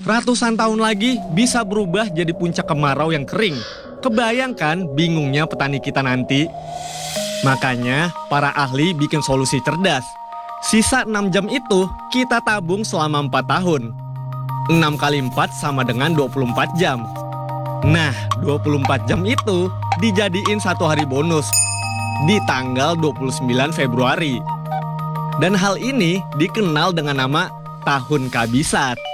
ratusan tahun lagi bisa berubah jadi puncak kemarau yang kering. Kebayangkan bingungnya petani kita nanti? Makanya para ahli bikin solusi cerdas. Sisa 6 jam itu kita tabung selama 4 tahun. 6 kali 4 sama dengan 24 jam. Nah, 24 jam itu dijadiin 1 hari bonus di tanggal 29 Februari. Dan hal ini dikenal dengan nama Tahun Kabisat.